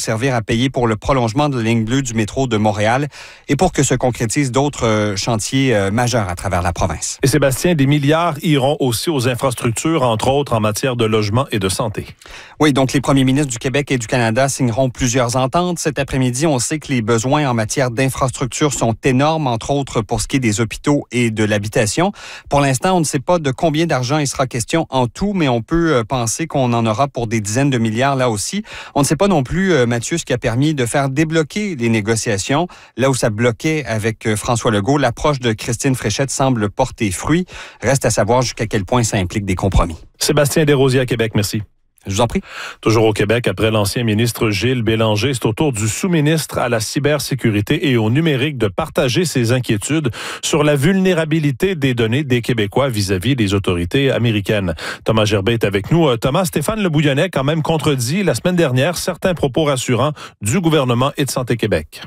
servir à payer pour le prolongement de la ligne bleue du métro de Montréal et pour que se concrétisent d'autres chantiers majeurs à travers la province. Et Sébastien, des milliards iront aussi aux infrastructures, entre autres en matière de logement et de santé. Oui, donc les premiers ministres du Québec et du Canada signeront plusieurs ententes. Cet après-midi, on sait que les besoins en matière d'infrastructures sont énormes, entre autres pour ce qui est des hôpitaux et de l'habitation. Pour l'instant, on ne sait pas de combien d'argent il sera question en tout, mais on peut penser qu'on en aura pour des dizaines de milliards là aussi. On ne sait pas non plus, Mathieu, ce qui a permis de faire débloquer les négociations. Là où ça bloquait avec François Legault, l'approche de Christine Fréchette semble porter fruit. Reste à savoir jusqu'à quel point ça implique des compromis. Sébastien Desrosiers à Québec, merci. Je vous en prie. Toujours au Québec, après l'ancien ministre Gilles Bélanger, c'est au tour du sous-ministre à la cybersécurité et au numérique de partager ses inquiétudes sur la vulnérabilité des données des Québécois vis-à-vis des autorités américaines. Thomas Gerbet est avec nous. Thomas, Stéphane Le Bouillonnais a quand même contredit la semaine dernière certains propos rassurants du gouvernement et de Santé Québec.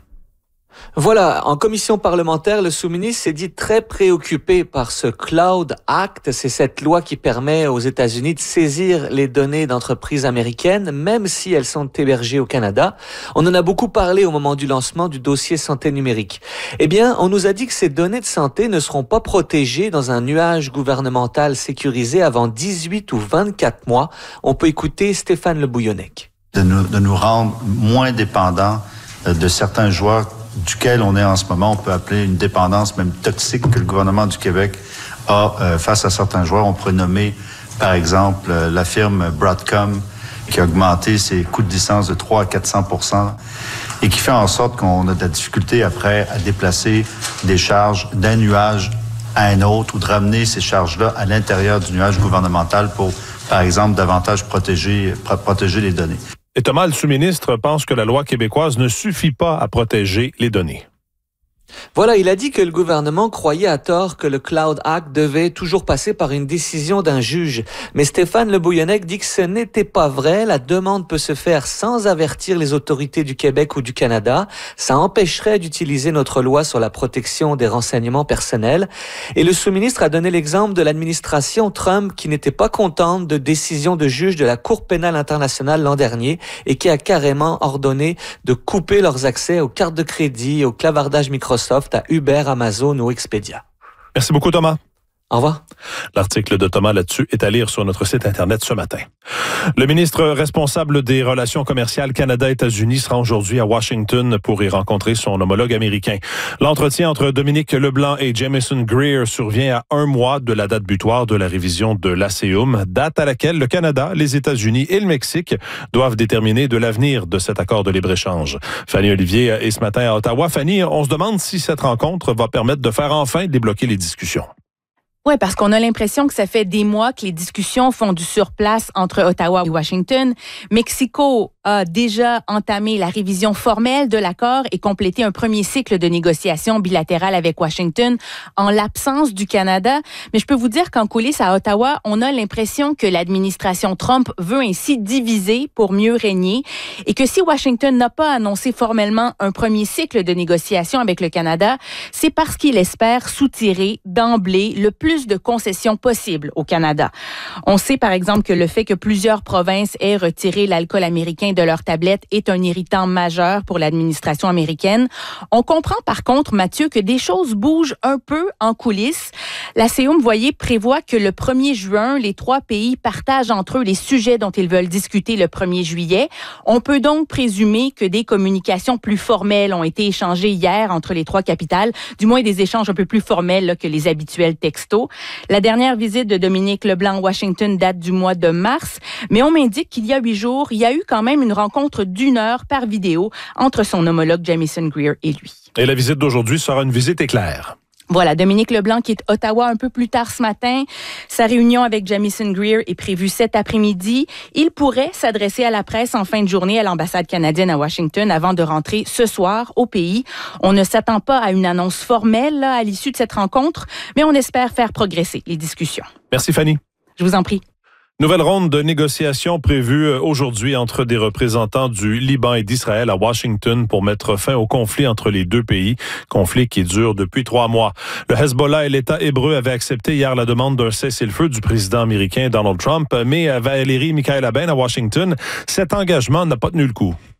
Voilà, en commission parlementaire, le sous-ministre s'est dit très préoccupé par ce Cloud Act. C'est cette loi qui permet aux États-Unis de saisir les données d'entreprises américaines, même si elles sont hébergées au Canada. On en a beaucoup parlé au moment du lancement du dossier santé numérique. Eh bien, on nous a dit que ces données de santé ne seront pas protégées dans un nuage gouvernemental sécurisé avant 18 ou 24 mois. On peut écouter Stéphane Le Bouillonnais. De nous rendre moins dépendants de certains joueurs duquel on est en ce moment, on peut appeler une dépendance même toxique que le gouvernement du Québec a face à certains joueurs. On pourrait nommer, par exemple, la firme Broadcom qui a augmenté ses coûts de licence de 300 à 400% et qui fait en sorte qu'on a de la difficulté après à déplacer des charges d'un nuage à un autre ou de ramener ces charges-là à l'intérieur du nuage gouvernemental pour, par exemple, davantage protéger les données. Et Thomas, le sous-ministre, pense que la loi québécoise ne suffit pas à protéger les données. Voilà, il a dit que le gouvernement croyait à tort que le Cloud Act devait toujours passer par une décision d'un juge. Mais Stéphane Le Bouillonnec dit que ce n'était pas vrai. La demande peut se faire sans avertir les autorités du Québec ou du Canada. Ça empêcherait d'utiliser notre loi sur la protection des renseignements personnels. Et le sous-ministre a donné l'exemple de l'administration Trump qui n'était pas contente de décisions de juge de la Cour pénale internationale l'an dernier et qui a carrément ordonné de couper leurs accès aux cartes de crédit et au clavardage Microsoft à Uber, Amazon ou Expedia. Merci beaucoup, Thomas. Au revoir. L'article de Thomas là-dessus est à lire sur notre site Internet ce matin. Le ministre responsable des relations commerciales Canada-États-Unis sera aujourd'hui à Washington pour y rencontrer son homologue américain. L'entretien entre Dominique Leblanc et Jamieson Greer survient à un mois de la date butoir de la révision de l'ASEUM, date à laquelle le Canada, les États-Unis et le Mexique doivent déterminer de l'avenir de cet accord de libre-échange. Fanny Olivier est ce matin à Ottawa. Fanny, on se demande si cette rencontre va permettre de faire enfin débloquer les discussions. Oui, parce qu'on a l'impression que ça fait des mois que les discussions font du surplace entre Ottawa et Washington. Mexico a déjà entamé la révision formelle de l'accord et complété un premier cycle de négociations bilatérales avec Washington en l'absence du Canada. Mais je peux vous dire qu'en coulisses à Ottawa, on a l'impression que l'administration Trump veut ainsi diviser pour mieux régner et que si Washington n'a pas annoncé formellement un premier cycle de négociations avec le Canada, c'est parce qu'il espère soutirer d'emblée le plus de concessions possibles au Canada. On sait par exemple que le fait que plusieurs provinces aient retiré l'alcool américain de leurs tablettes est un irritant majeur pour l'administration américaine. On comprend par contre, Mathieu, que des choses bougent un peu en coulisses. L'ASEUM, vous voyez, prévoit que le 1er juin, les trois pays partagent entre eux les sujets dont ils veulent discuter le 1er juillet. On peut donc présumer que des communications plus formelles ont été échangées hier entre les trois capitales, du moins des échanges un peu plus formels là, que les habituels textos. La dernière visite de Dominique Leblanc à Washington date du mois de mars, mais on m'indique qu'il y a 8 jours, il y a eu quand même une rencontre d'1 heure par vidéo entre son homologue Jamieson Greer et lui. Et la visite d'aujourd'hui sera une visite éclair. Voilà, Dominique Leblanc qui est à Ottawa un peu plus tard ce matin. Sa réunion avec Jamieson Greer est prévue cet après-midi. Il pourrait s'adresser à la presse en fin de journée à l'ambassade canadienne à Washington avant de rentrer ce soir au pays. On ne s'attend pas à une annonce formelle là, à l'issue de cette rencontre, mais on espère faire progresser les discussions. Merci Fanny. Je vous en prie. Nouvelle ronde de négociations prévue aujourd'hui entre des représentants du Liban et d'Israël à Washington pour mettre fin au conflit entre les deux pays, conflit qui dure depuis 3 mois. Le Hezbollah et l'État hébreu avaient accepté hier la demande d'un cessez-le-feu du président américain Donald Trump, mais Valérie Michaela Ben à Washington, cet engagement n'a pas tenu le coup.